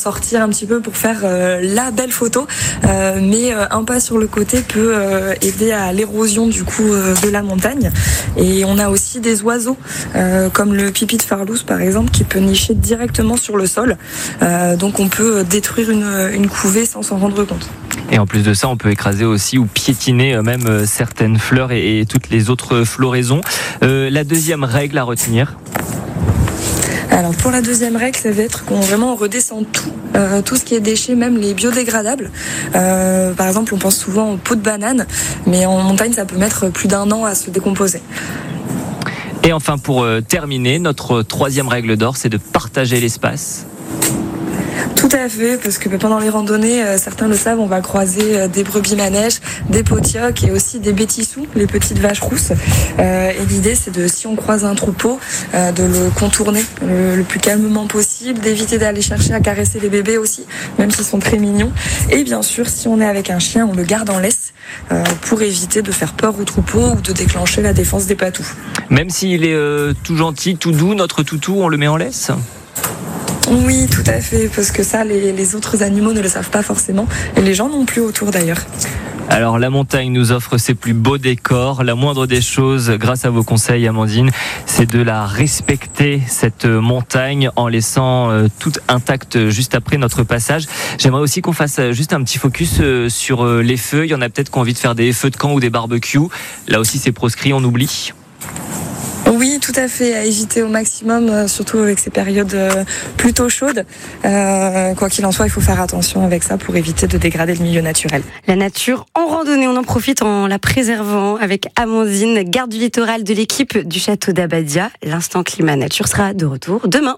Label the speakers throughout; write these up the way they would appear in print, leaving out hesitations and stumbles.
Speaker 1: sortir un petit peu pour faire la belle photo, mais un pas sur le côté peut aider à l'érosion du coup de la montagne. Et on a aussi des oiseaux comme le pipi de Farlouz par exemple qui peut nicher directement sur le sol, donc on peut détruire une couvée sans s'en rendre compte.
Speaker 2: Et en plus de ça, on peut écraser aussi ou piétiner même certaines fleurs et toutes les autres floraisons. La deuxième règle à retenir.
Speaker 1: Alors pour la deuxième règle, ça va être qu'on vraiment redescend tout ce qui est déchets, même les biodégradables. Par exemple, on pense souvent aux peaux de banane, mais en montagne, ça peut mettre plus d'1 an à se décomposer.
Speaker 2: Et enfin, pour terminer, notre troisième règle d'or, c'est de partager l'espace.
Speaker 1: Tout à fait, parce que pendant les randonnées, certains le savent, on va croiser des brebis manèges, des potiocs et aussi des bétissous, les petites vaches rousses. Et l'idée, c'est si on croise un troupeau, de le contourner le plus calmement possible, d'éviter d'aller chercher à caresser les bébés aussi, même s'ils sont très mignons. Et bien sûr, si on est avec un chien, on le garde en laisse pour éviter de faire peur au troupeau ou de déclencher la défense des patous.
Speaker 2: Même s'il est tout gentil, tout doux, notre toutou, on le met en laisse ?
Speaker 1: Oui, tout à fait, parce que ça, les autres animaux ne le savent pas forcément, et les gens non plus autour d'ailleurs.
Speaker 2: Alors la montagne nous offre ses plus beaux décors. La moindre des choses, grâce à vos conseils Amandine, c'est de la respecter, cette montagne, en laissant toute intacte juste après notre passage. J'aimerais aussi qu'on fasse juste un petit focus sur les feux. Il y en a peut-être qui ont envie de faire des feux de camp ou des barbecues. Là aussi c'est proscrit, on oublie.
Speaker 1: Oui, tout à fait, à éviter au maximum, surtout avec ces périodes plutôt chaudes. Quoi qu'il en soit, il faut faire attention avec ça pour éviter de dégrader le milieu naturel.
Speaker 3: La nature en randonnée, on en profite en la préservant avec Amandine, garde du littoral de l'équipe du château d'Abadia. L'instant climat nature sera de retour demain.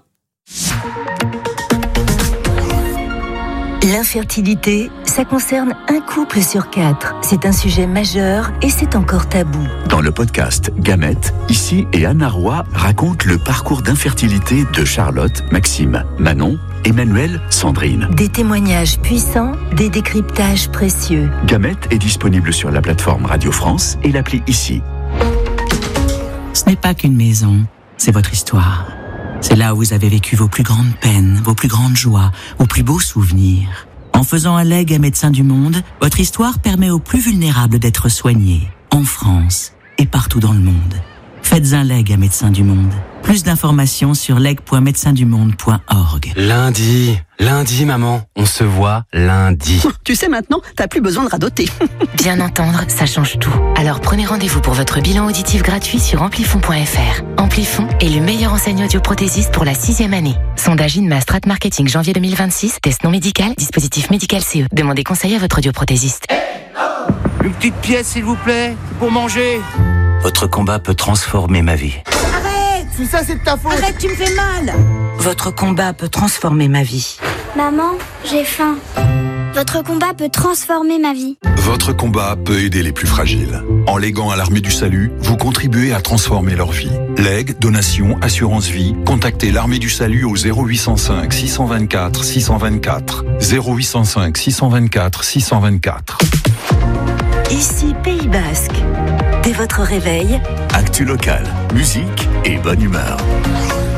Speaker 4: L'infertilité, ça concerne un couple sur 4. C'est un sujet majeur et c'est encore tabou.
Speaker 5: Dans le podcast Gamètes, Ici et Anna Roy racontent le parcours d'infertilité de Charlotte, Maxime, Manon, Emmanuel, Sandrine.
Speaker 4: Des témoignages puissants, des décryptages précieux.
Speaker 5: Gamètes est disponible sur la plateforme Radio France et l'appli Ici.
Speaker 6: Ce n'est pas qu'une maison, c'est votre histoire. C'est là où vous avez vécu vos plus grandes peines, vos plus grandes joies, vos plus beaux souvenirs. En faisant un legs à Médecins du Monde, votre histoire permet aux plus vulnérables d'être soignés, en France et partout dans le monde. Faites un legs à Médecins du Monde. Plus d'informations sur leg.médecindumonde.org.
Speaker 7: Lundi, maman, on se voit lundi.
Speaker 8: Tu sais maintenant, t'as plus besoin de radoter.
Speaker 9: Bien entendre, ça change tout. Alors prenez rendez-vous pour votre bilan auditif gratuit sur amplifon.fr. Amplifon est le meilleur enseignant audioprothésiste pour la 6e année. Sondage INMA Strat Marketing janvier 2026, test non médical, dispositif médical CE. Demandez conseil à votre audioprothésiste.
Speaker 10: Une petite pièce s'il vous plaît, pour manger.
Speaker 11: Votre combat peut transformer ma vie.
Speaker 10: Arrête, ça c'est de ta faute.
Speaker 8: Arrête, tu me fais mal.
Speaker 6: Votre combat peut transformer ma vie.
Speaker 12: Maman, j'ai faim. Votre combat peut transformer ma vie.
Speaker 13: Votre combat peut aider les plus fragiles. En léguant à l'Armée du Salut, vous contribuez à transformer leur vie. Legs, donations, assurance vie, contactez l'Armée du Salut au 0805 624 624. 0805 624 624.
Speaker 4: Ici Pays Basque. Dès votre réveil,
Speaker 5: Actu local, musique et bonne humeur.